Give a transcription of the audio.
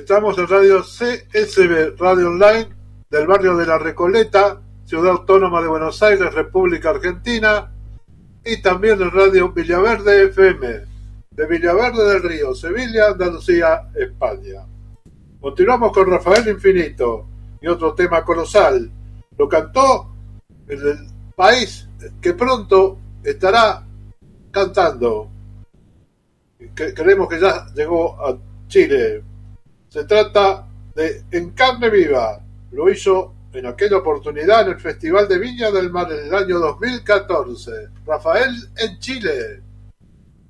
Estamos en Radio CSB, Radio Online, del barrio de La Recoleta, Ciudad Autónoma de Buenos Aires, República Argentina, y también en Radio Villaverde FM, de Villaverde del Río, Sevilla, Andalucía, España. Continuamos con Rafael Infinito y otro tema colosal. Lo cantó en el país que pronto estará cantando. Creemos que ya llegó a Chile. Se trata de En Carne Viva. Lo hizo en aquella oportunidad en el Festival de Viña del Mar en el año 2014. Rafael en Chile.